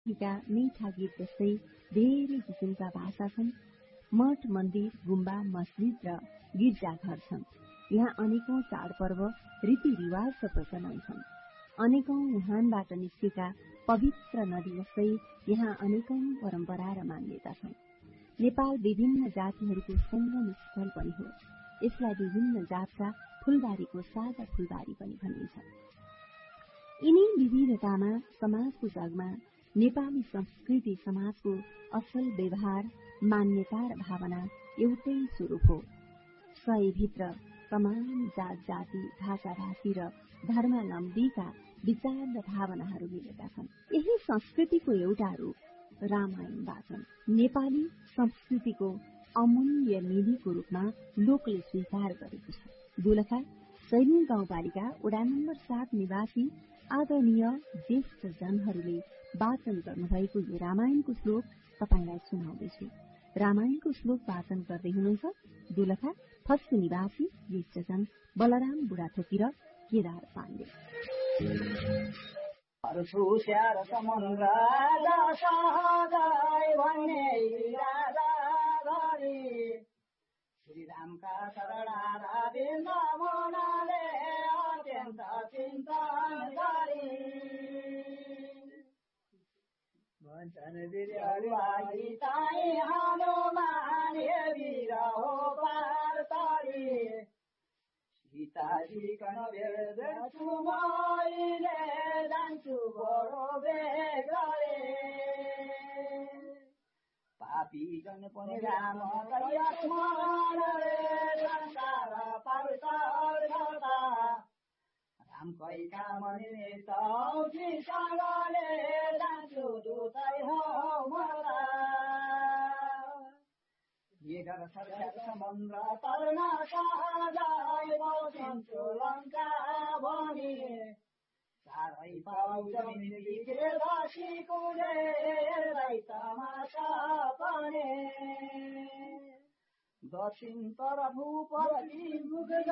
संस्कृतिका मीठा गीत जस्तै धेरै किसिमका भाषा छन्। मठ, मन्दिर, गुम्बा, मस्जिद र गिर्जाघर छन्। यहाँ अनेकौं चाडपर्व, रीतिरिवाज र प्रचलन छन्। अनेकौं मुहानबाट निस्केका पवित्र नदी जस्तै यहाँ अनेकौं परम्परा र मान्यता छन्। नेपाल विभिन्न जातिहरूको संगम स्थल पनि हो। यसलाई विभिन्न जातका फूलबारीको साझा फूलबारी पनि भनिन्छ। यिनी विविधतामा समाजको जगमा नेपाली संस्कृति समाजको असल व्यवहार, मान्यता र भावना एउटै स्वरूप हो। सयभित्र समान जात जाति, भाषा भाषी र धर्मावलम्बीका विचार र भावनाहरू मिलेका छन्। यही संस्कृतिको एउटा रूप रामायण वाचन नेपाली संस्कृतिको अमूल्य निधिको रूपमा लोकले स्वीकार गरेको छ। दोलखा सैनिक गाउँपालिका वडा नम्बर 7 निवासी आदरणीय ज्येष्ठ जनहरूले वाचन गर्नुभएको यो रामायणको श्लोक तपाईलाई सुनाउँदैछु। रामायणको श्लोक वाचन गर्दै हुनुहुन्छ दोलखा फस्कु निवासी ज्येष्ठजन बलराम बुढाथोकी र केदार पाण्डे। श्रीरामका शरणारविन्द मनले अत्यन्त चिन्तन गरी भन्छन् वीरलाई चाहिँ हनुमान वीर हो पार तरी सीताजी कन भेट्छु मैले जान्छु बडो बेग गरे पापी जन पनि राम स्मरणले संसार पार गर्दा राम कैका मनिले तौजी सँगले जान्छु दुतै हो मर्दा निगर सरकार समुद्र तर्न सहजै बसिन्छु लङ्का भनी सारै पाउ जमिन बिग्रेर सिकुले तमासा पनि दक्षिण तर्फ